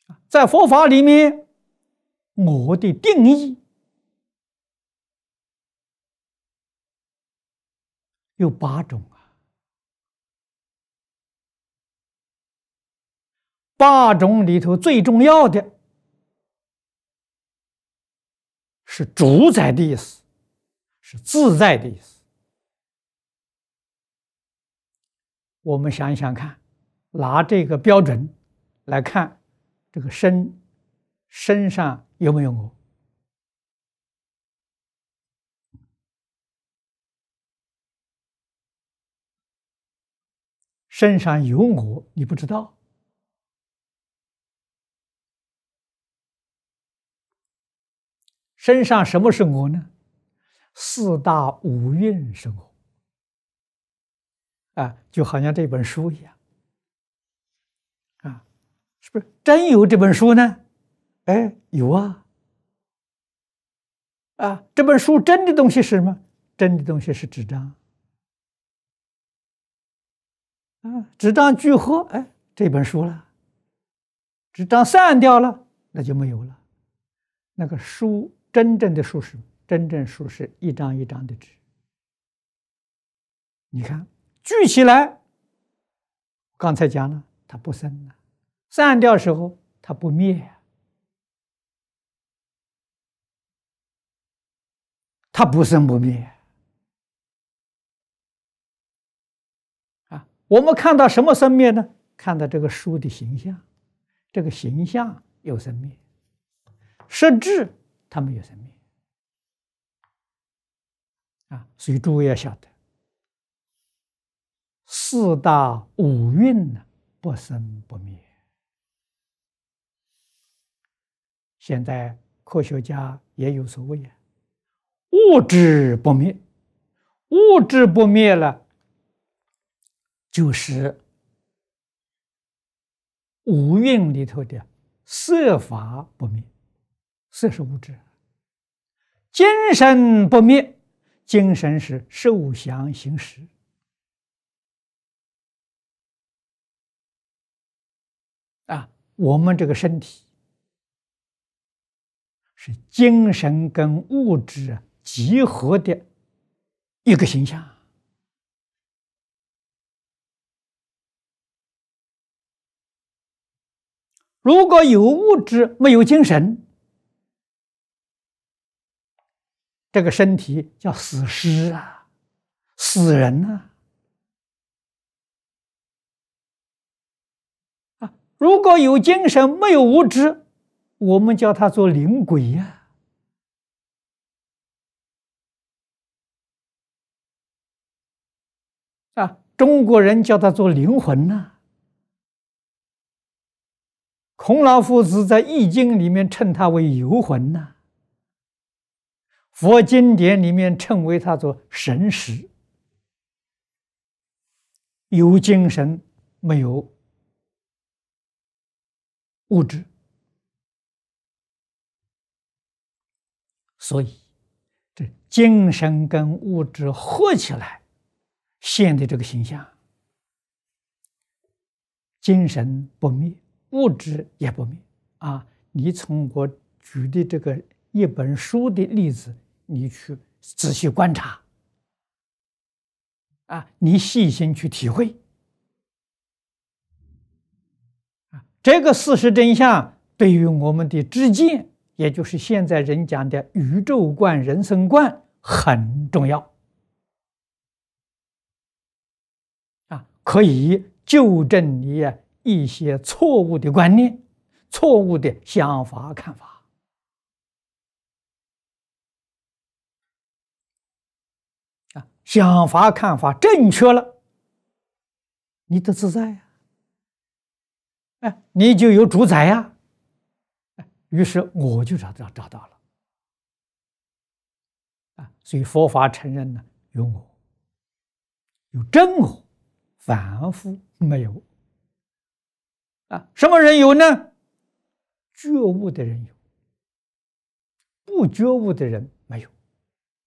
在佛法里面，我的定义有8种啊，8种里头最重要的是主宰的意思，是自在的意思。我们想一想看，拿这个标准来看，这个身上有没有我？身上有我，你不知道。身上什么是我呢？4大5蕴是我。就好像这本书一样，是不是真有这本书呢？有啊，这本书真的东西是什么？真的东西是纸张，纸张聚合，这本书了。纸张散掉了，那就没有了。那个书，真正的书是真正书是一张一张的纸，你看。聚起来，刚才讲了，它不生了；散掉时候，它不灭，它不生不灭。我们看到什么生灭呢？看到这个书的形象，这个形象有生灭，实质它没有生灭。所以诸位要晓得。4大5蕴呢，不生不灭。现在科学家也有所谓物质不灭，物质不灭了，就是5蕴里头的色法不灭，色是物质；精神不灭，精神是受想行识。我们这个身体是精神跟物质集合的一个形象。如果有物质没有精神，这个身体叫死尸啊，死人啊。如果有精神没有物质，我们叫它做灵鬼呀。中国人叫它做灵魂呐。孔老夫子在《易经》里面称它为游魂呐。佛经典里面称为它做神识。有精神没有物质，所以这精神跟物质合起来现的这个形象，精神不灭，物质也不灭你从我举的这个一本书的例子，你去仔细观察你细心去体会这个事实真相，对于我们的知见，也就是现在人讲的宇宙观、人生观很重要可以纠正你一些错误的观念、错误的想法、看法想法、看法正确了，你得自在你就有主宰呀。于是我就找到了所以佛法承认呢，有我，有真我，凡夫没有什么人有呢？觉悟的人有，不觉悟的人